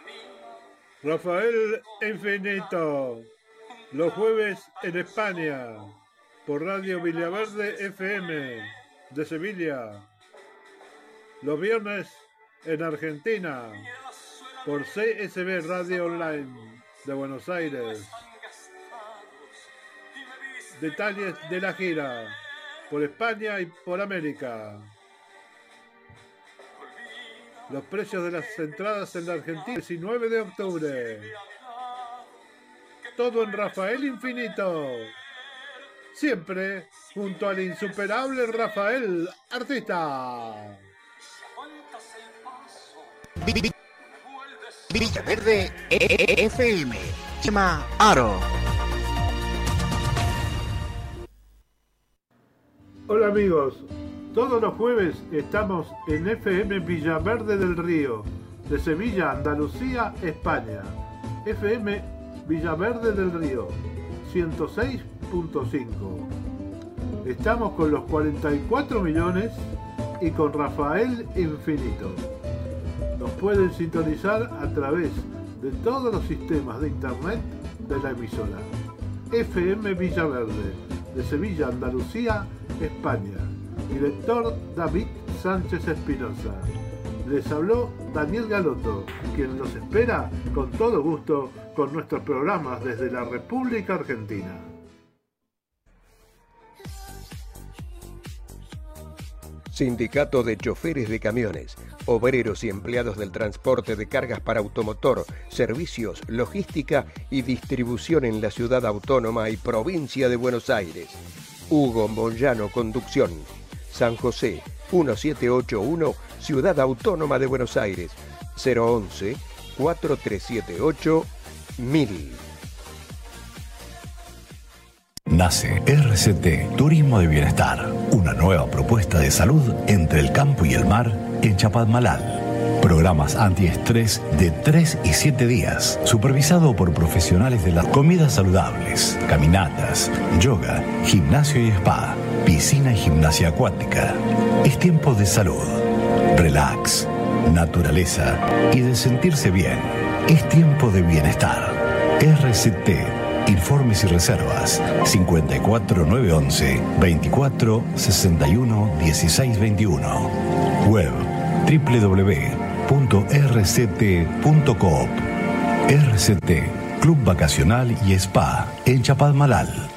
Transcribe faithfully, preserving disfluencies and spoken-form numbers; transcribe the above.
Rafael Infinito, los jueves en España, por Radio Villaverde F M de Sevilla. Los viernes en Argentina, por C S B Radio Online de Buenos Aires. Detalles de la gira, por España y por América. Los precios de las entradas en la Argentina, diecinueve de octubre. Todo en Rafael Infinito. Siempre junto al insuperable Rafael, artista. Villaverde F M. Chema Aro. Hola amigos. Todos los jueves estamos en F M Villaverde del Río, de Sevilla, Andalucía, España. F M Villaverde del Río, ciento seis punto cinco. Estamos con los cuarenta y cuatro millones y con Rafael Infinito. Nos pueden sintonizar a través de todos los sistemas de internet de la emisora. F M Villaverde, de Sevilla, Andalucía, España. Director David Sánchez Espinosa. Les habló Daniel Galoto, quien los espera con todo gusto con nuestros programas desde la República Argentina. Sindicato de Choferes de Camiones, obreros y empleados del transporte de cargas para automotor, servicios, logística y distribución en la ciudad autónoma y provincia de Buenos Aires. Hugo Moyano, conducción. San José, mil setecientos ochenta y uno, Ciudad Autónoma de Buenos Aires, cero once, cuatro tres siete ocho, mil. Nace R C T Turismo de Bienestar, una nueva propuesta de salud entre el campo y el mar en Chapadmalal. Programas antiestrés de tres y siete días, supervisado por profesionales de las comidas saludables, caminatas, yoga, gimnasio y spa, piscina y gimnasia acuática. Es tiempo de salud, relax, naturaleza y de sentirse bien. Es tiempo de bienestar. R C T. Informes y reservas cincuenta y cuatro nueve once veinticuatro sesenta y uno dieciséis veintiuno. Web doble u doble u doble u punto r c t punto coop. R C T, Club Vacacional y Spa en Chapadmalal.